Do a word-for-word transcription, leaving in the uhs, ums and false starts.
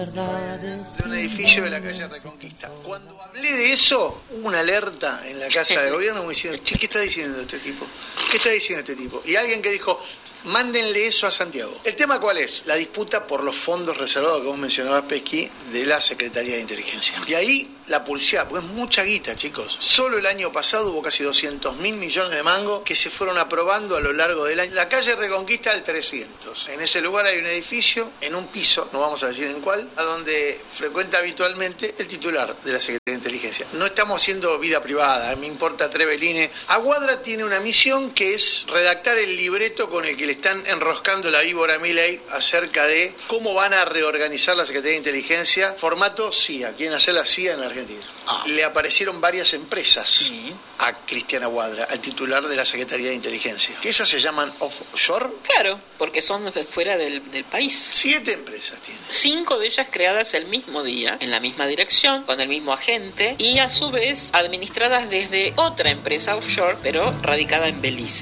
De un edificio de la calle Reconquista. Cuando hablé de eso, hubo una alerta en la casa de gobierno me diciendo, che, ¿qué está diciendo este tipo? ¿Qué está diciendo este tipo? Y alguien que dijo, mándenle eso a Santiago. ¿El tema cuál es? La disputa por los fondos reservados que vos mencionabas, Pesqui, de la Secretaría de Inteligencia. Y ahí la publicidad, porque es mucha guita, chicos. Solo el año pasado hubo casi doscientos mil millones de mangos que se fueron aprobando a lo largo del año. La calle Reconquista al trescientos. En ese lugar hay un edificio, en un piso, no vamos a decir en cuál, a donde frecuenta habitualmente el titular de la Secretaría de Inteligencia. No estamos haciendo vida privada, me importa Treveline. Aguadra tiene una misión que es redactar el libreto con el que le están enroscando la víbora Milei acerca de cómo van a reorganizar la Secretaría de Inteligencia, formato C I A, quieren hacer la C I A en la Argentina. Ah. Le aparecieron varias empresas sí. a Cristian Aguadra, al titular de la Secretaría de Inteligencia, que esas se llaman offshore. Claro, porque son fuera del, del país. Siete empresas tiene. Cinco de ellas creadas el mismo día, en la misma dirección, con el mismo agente, y a su vez administradas desde otra empresa offshore, pero radicada en Belice.